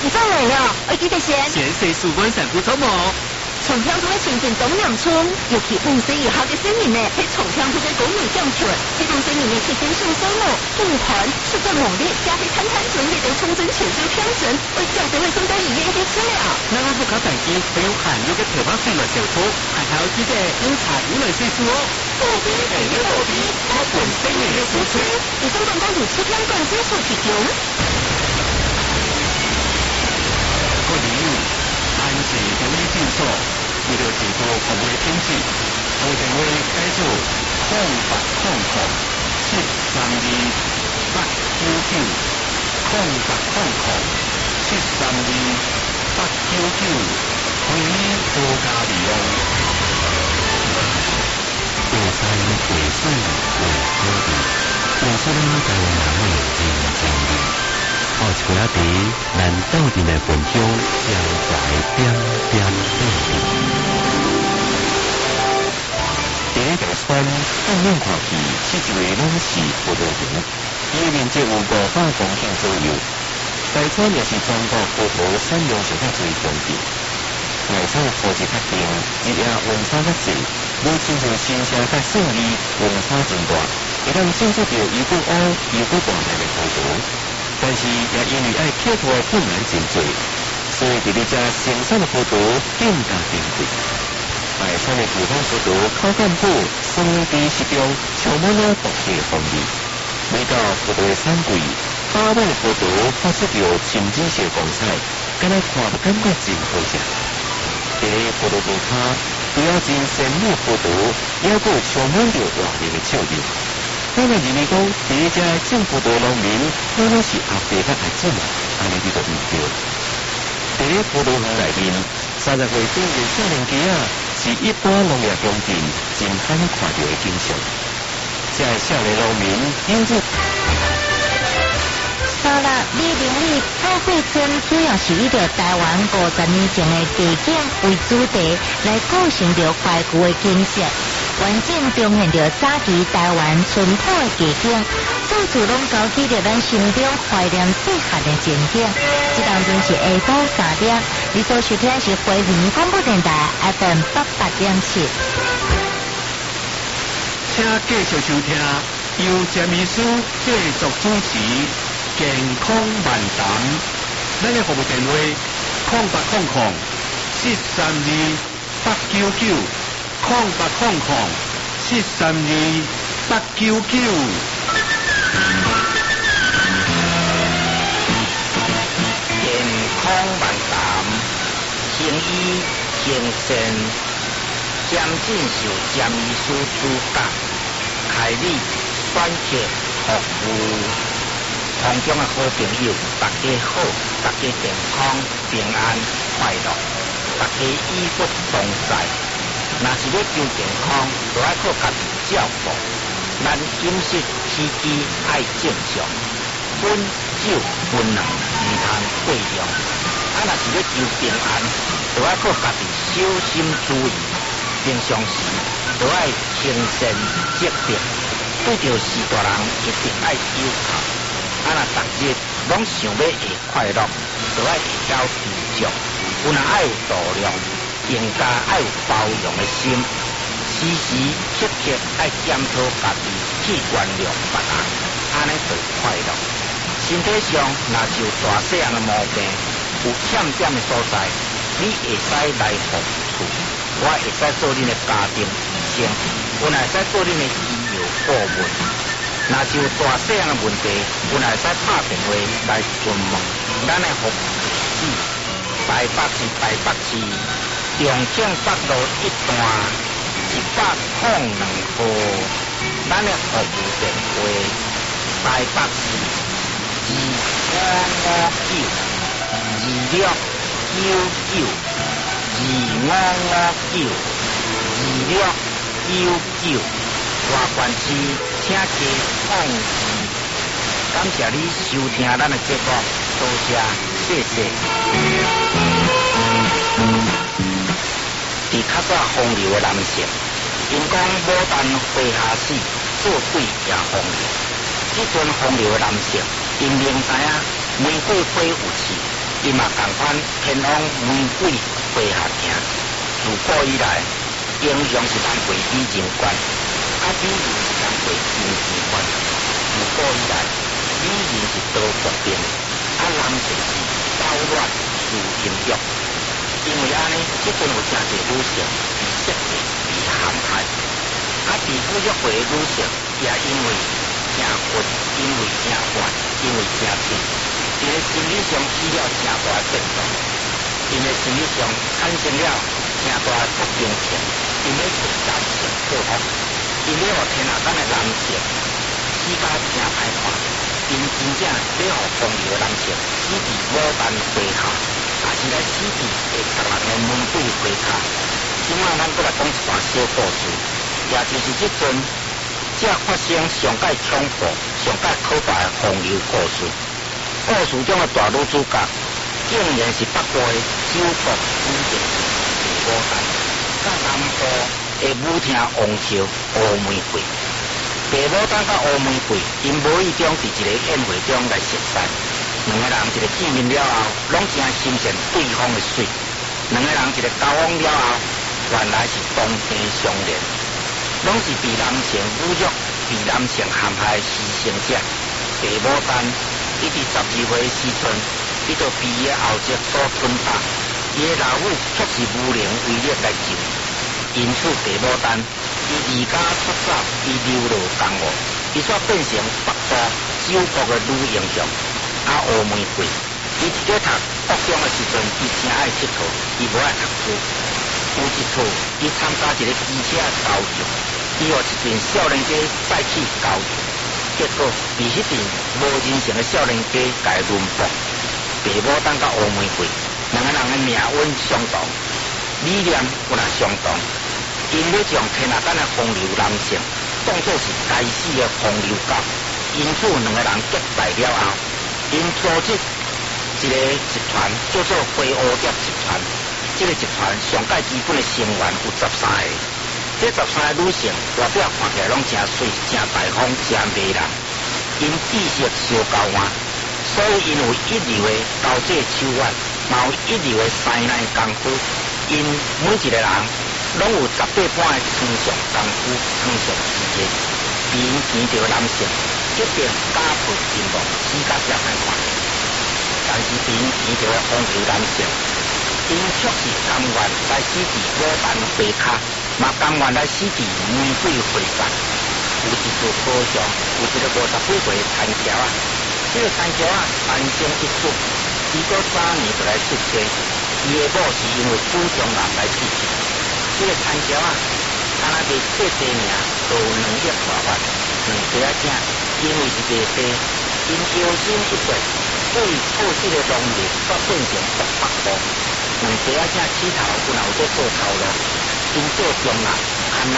长来了，我记得先。 先生属官神不错么？ 重庆区的前进东南村，尤其5岁以下的市民呢，喺重庆区的公民奖权，这种市民呢提升生活了，健康、实在猛烈，加喺摊摊准也都重整全州乡镇，为江浙卫生都医院的治疗。 那我不靠等级，还有罕有的特方水来救出，还好记得有茶有来解说。 不比每日不比，他本身也有付出。以上广告由吃香港接受提供。 各位安全都已进所，为了提高服务品质，我电话改做0800-732-899，0800-732-899，欢迎多加利用。过山过水过土地，过出了台湾人的人情味。好一块地，咱斗阵的分享，将在点点滴滴。第一条村放眼看去，四周的拢是葡萄园，伊的面积有500公顷左右。该村也是全国葡萄产量上较最高的。外省科技较定，日夜温差较济，每亲像新城甲胜利温差真大，会当享受到又过乌又过大块的葡萄。但是也因为爱开拓的困难真多，所以伫咧遮生产的葡萄更加珍贵。外省的普通葡萄口感好，酸甜适中，充满了独特的风味。每到葡萄的产季，把尾的葡萄发出着深紫色光彩，敢若看感觉真好食。伫咧葡萄园骹，除了真鲜美的葡萄，也佫充满着活力的笑容。当然，认为讲，第一只种葡萄农民，可能是阿伯甲阿姊嘛，安尼你就唔对。伫咧葡萄园内面，30岁左右少年家啊，是一般农业中间真罕看到的景象。这少年农民因此， 沙拉李林里彩绘村主要是以着台湾50年前的地景为主题，来构成着怀古的景色。完整重现着早期台湾淳朴的街景，到处拢勾起着咱心中怀念细汉的情景。这当中是下晡3点，你所收听是花莲广播电台 FM 88.7。 请继续收听由詹医师继续主持健康漫谈。咱的服务电话0800-732-899。健康漫谈，行医行善，詹进修詹医师主讲，开立选择服务，空中的好朋友，大家好，大家健康平安快乐，大家医不同在。若是要求健康，就要靠家己照顾。咱饮食起居爱正常，烟酒槟榔唔通过量。若是要求平安，就要靠家己小心注意。平常时就要清善积德，对着士大人一定爱友好。若逐日拢想要会快乐，就要会晓知足。有若爱有度量。应该爱有包容的心，时时刻刻爱检讨家己，去原谅别人，安尼就快乐。身体上若是有大细样的毛病，有欠点的所在，你会使来服处，我会使做恁的家庭医生，我会使做恁的医疗顾问。若是有大细样的问题，我会使打电话来询问。咱的服务地址，台北市台北市重庆北路1段102号，咱的服务电话台北市2559，外县市请加控制。感谢你收听咱的节目，多谢，谢谢。伫较早风流的男性，因讲牡丹花下死，做对也风流。即阵风流的男性，因明知影玫瑰花有刺， 伊嘛共款偏往玫瑰花下行。自古以来，英雄是通过美人关，美人是通过金钱关。自古以来，美人是多决定，男性是饱暖思淫欲。因为安尼，即阵有真侪女性被设计、被陷害。被侮辱过的女性，也因为真困，因为真烦，因为真气，伫个心理上起了真大的变动。因为心理上产生了真大的不平衡，因为对男性报复，因为互天下间的男性死甲真歹看，因真正要互风流的男性死伫牡丹花下，也是来死伫会杀人的玫瑰花下。今仔咱搁来讲一段小故事。也就是即阵，才发生上界恐怖、上界可怕的风流故事。故事中的大女主角，竟然是北部的九国女帝牡丹，甲南部的舞厅王朝乌玫瑰。牡丹甲乌玫瑰，因无意中伫一个宴会中来熟识，两个人一个见面了后，拢真心羡对方的水。两个人一个交往了后，原来是同病相怜。拢是被男性侮辱、被男性陷害的牺牲者。牡丹，伊伫12岁时阵，伊就被伊的后叔所吞打，伊的老母却是无能为力来救。因此，牡丹伊离家出走，伊流落江湖，伊煞变成北部九国的女英雄。乌玫瑰，伊伫咧读国中的时阵，伊真爱佚佗，伊无爱读书。有一次，伊参加一个机车交易，伊互一群少年家载去交易，结果被迄群无人性的少年家甲伊轮暴。牡丹甲乌玫瑰两个人的命运相同，理念有若相同，因要将天下间的风流男性当作是该死的风流狗，因此两个人结拜了后，因组织一个集团叫做花蝴蝶集团。这个集团上界基本的成员有13个，这13个女性外表看起来拢真水、真大方、真迷人，因知识相交换，所以因有一流的交际手腕，嘛有一流的三耐功夫。因每一个人拢有10倍半的床上功夫、床上时间，比因见到的男性一定加倍进步，死甲真歹看。但是比因见到的风流男性，因却是甘愿来死伫牡丹花卡，嘛甘愿来死伫玫瑰花上。有一次高上，有一个50几岁的田桥啊，这个田桥啊半生一世，伊搁3年就来出家。伊的某是因为主中人来刺激，这个田桥啊，敢若卖块地尔，就有2亿多万，2块仔正，因为是卖地，因腰身一背，所以错失的农业煞变成600户。2块仔正起头，有哪有在做头路？因做中人，